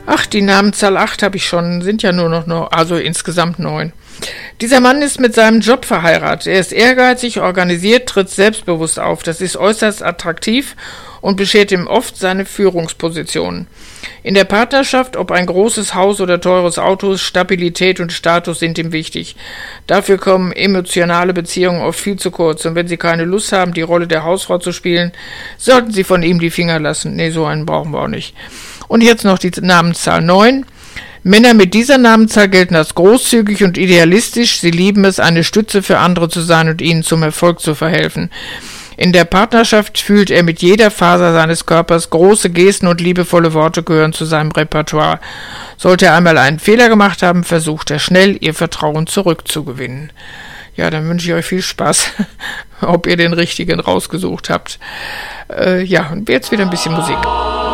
Ach, die Namenzahl 8 habe ich schon, sind ja nur noch, also insgesamt 9. Dieser Mann ist mit seinem Job verheiratet. Er ist ehrgeizig, organisiert, tritt selbstbewusst auf. Das ist äußerst attraktiv und beschert ihm oft seine Führungspositionen. In der Partnerschaft, ob ein großes Haus oder teures Auto, Stabilität und Status sind ihm wichtig. Dafür kommen emotionale Beziehungen oft viel zu kurz. Und wenn Sie keine Lust haben, die Rolle der Hausfrau zu spielen, sollten Sie von ihm die Finger lassen. Nee, so einen brauchen wir auch nicht. Und jetzt noch die Namenszahl 9. Männer mit dieser Namenzahl gelten als großzügig und idealistisch. Sie lieben es, eine Stütze für andere zu sein und ihnen zum Erfolg zu verhelfen. In der Partnerschaft fühlt er mit jeder Faser seines Körpers, große Gesten und liebevolle Worte gehören zu seinem Repertoire. Sollte er einmal einen Fehler gemacht haben, versucht er schnell, ihr Vertrauen zurückzugewinnen. Ja, dann wünsche ich euch viel Spaß, ob ihr den richtigen rausgesucht habt. Und jetzt wieder ein bisschen Musik.